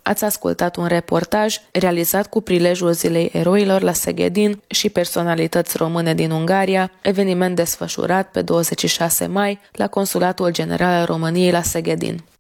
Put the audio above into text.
Ați ascultat un reportaj realizat cu prilejul Zilei Eroilor la Seghedin și personalități române din Ungaria, eveniment desfășurat pe 26 mai la Consulatul General al României la Seghedin.